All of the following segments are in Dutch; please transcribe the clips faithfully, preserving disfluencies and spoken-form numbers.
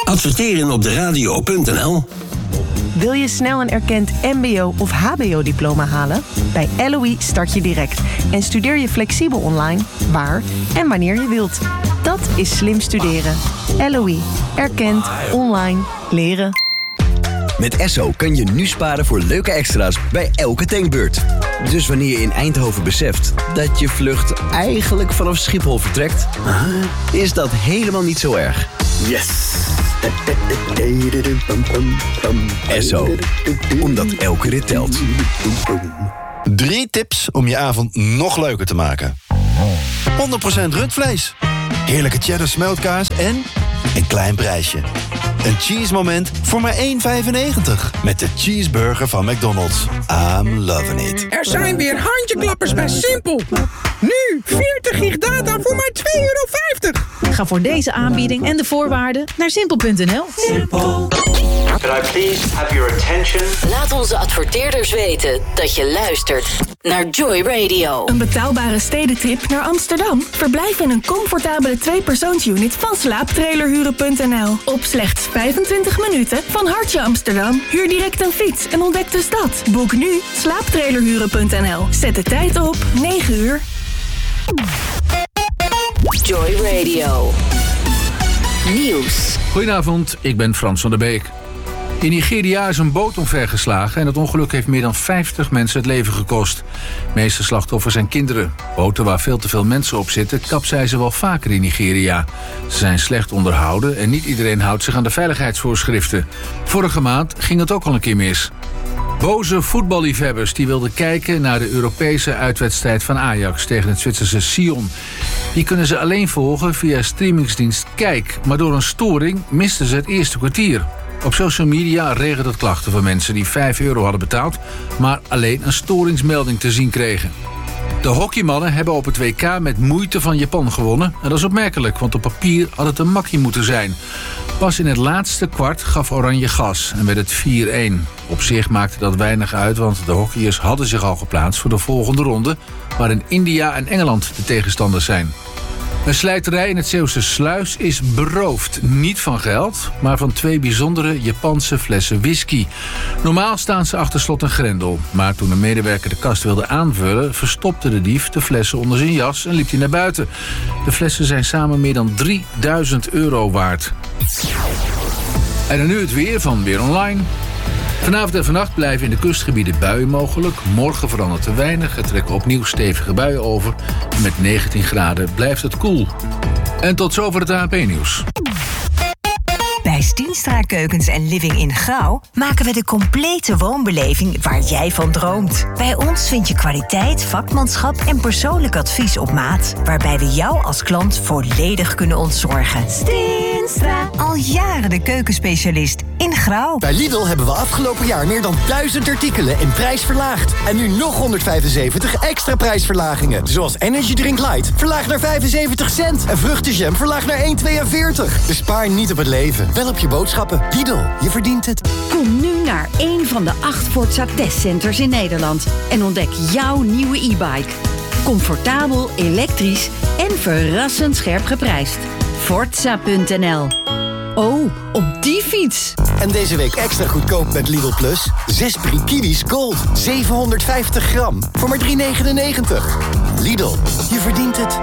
Adverteren op de radio punt n l. Wil je snel een erkend mbo of hbo-diploma halen? Bij L O I start je direct en studeer je flexibel online, waar en wanneer je wilt. Dat is slim studeren. L O I. Erkend, online, leren. Met Esso kun je nu sparen voor leuke extra's bij elke tankbeurt. Dus wanneer je in Eindhoven beseft dat je vlucht eigenlijk vanaf Schiphol vertrekt, is dat helemaal niet zo erg. Yes! Esso, omdat elke rit telt. Drie tips om je avond nog leuker te maken. honderd procent rundvlees. Heerlijke cheddar smeltkaas en een klein prijsje. Een cheese moment voor maar één vijfennegentig. Met de cheeseburger van McDonald's. I'm loving it. Er zijn weer handjeklappers bij Simpel. Nu veertig gig data voor maar twee euro vijftig. Ga voor deze aanbieding en de voorwaarden naar simpel punt n l. Simpel. Could I please have your attention? Laat onze adverteerders weten dat je luistert naar Joy Radio. Een betaalbare stedentrip naar Amsterdam? Verblijf in een comfortabele tweepersoonsunit van slaaptrailerhuren punt n l. Op slechts vijfentwintig minuten van Hartje Amsterdam. Huur direct een fiets en ontdek de stad. Boek nu slaaptrailerhuren punt n l. Zet de tijd op negen uur. Joy Radio. Nieuws. Goedenavond, ik ben Frans van der Beek. In Nigeria is een boot omvergeslagen en het ongeluk heeft meer dan vijftig mensen het leven gekost. De meeste slachtoffers zijn kinderen. Boten waar veel te veel mensen op zitten kapseizen wel vaker in Nigeria. Ze zijn slecht onderhouden en niet iedereen houdt zich aan de veiligheidsvoorschriften. Vorige maand ging het ook al een keer mis. Boze voetballiefhebbers die wilden kijken naar de Europese uitwedstrijd van Ajax tegen het Zwitserse Sion. Die kunnen ze alleen volgen via streamingsdienst Kijk, maar door een storing misten ze het eerste kwartier. Op social media regent het klachten van mensen die vijf euro hadden betaald, maar alleen een storingsmelding te zien kregen. De hockeymannen hebben op het W K met moeite van Japan gewonnen. En dat is opmerkelijk, want op papier had het een makkie moeten zijn. Pas in het laatste kwart gaf Oranje gas en werd het vier een. Op zich maakte dat weinig uit, want de hockeyers hadden zich al geplaatst voor de volgende ronde, waarin India en Engeland de tegenstanders zijn. Een slijterij in het Zeeuwse Sluis is beroofd. Niet van geld, maar van twee bijzondere Japanse flessen whisky. Normaal staan ze achter slot en grendel. Maar toen een medewerker de kast wilde aanvullen, verstopte de dief de flessen onder zijn jas en liep hij naar buiten. De flessen zijn samen meer dan drieduizend euro waard. En dan nu het weer van Weer Online. Vanavond en vannacht blijven in de kustgebieden buien mogelijk. Morgen verandert te weinig. Er trekken opnieuw stevige buien over. En met negentien graden blijft het koel. En tot zover het A N P-nieuws. Bij Stienstra Keukens en Living in Grauw maken we de complete woonbeleving waar jij van droomt. Bij ons vind je kwaliteit, vakmanschap en persoonlijk advies op maat, waarbij we jou als klant volledig kunnen ontzorgen. Stienstra. Al jaren de keukenspecialist in Grauw. Bij Lidl hebben we afgelopen jaar meer dan duizend artikelen in prijs verlaagd. En nu nog honderdvijfenzeventig extra prijsverlagingen. Zoals Energy Drink Light, verlaagd naar vijfenzeventig cent. En vruchtenjam, verlaagd naar één komma tweeënveertig. Bespaar niet op het leven, wel op je boodschappen. Lidl, je verdient het. Kom nu naar één van de acht Forza testcenters in Nederland en ontdek jouw nieuwe e-bike. Comfortabel, elektrisch en verrassend scherp geprijsd. Forza punt n l. Oh, op die fiets. En deze week extra goedkoop met Lidl Plus. Zes Brikidis Gold, zevenhonderdvijftig gram, voor maar drie negenennegentig. Lidl, je verdient het.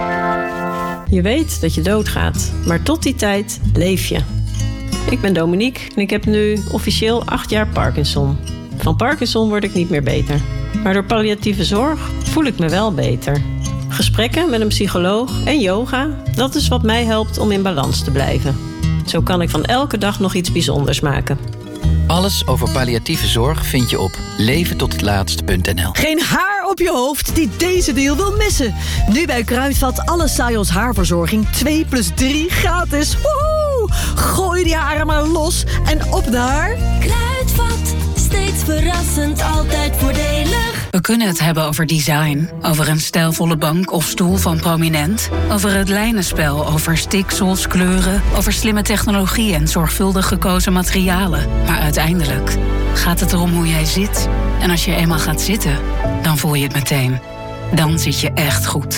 Je weet dat je doodgaat, maar tot die tijd leef je. Ik ben Dominique en ik heb nu officieel acht jaar Parkinson. Van Parkinson word ik niet meer beter. Maar door palliatieve zorg voel ik me wel beter. Gesprekken met een psycholoog en yoga, dat is wat mij helpt om in balans te blijven. Zo kan ik van elke dag nog iets bijzonders maken. Alles over palliatieve zorg vind je op leven tot het laatst punt n l. Geen haar op je hoofd die deze deal wil missen. Nu bij Kruidvat alle Sajos haarverzorging twee plus drie gratis. Woehoe! Gooi die haren maar los en op naar Kruidvat, steeds verrassend, altijd voordelig. We kunnen het hebben over design, over een stijlvolle bank of stoel van Prominent, over het lijnenspel, over stiksels, kleuren, over slimme technologie en zorgvuldig gekozen materialen. Maar uiteindelijk gaat het erom hoe jij zit. En als je eenmaal gaat zitten, dan voel je het meteen. Dan zit je echt goed.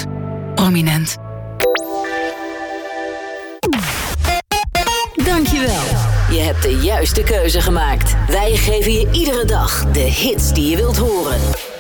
Prominent. Dankjewel. Je hebt de juiste keuze gemaakt. Wij geven je iedere dag de hits die je wilt horen.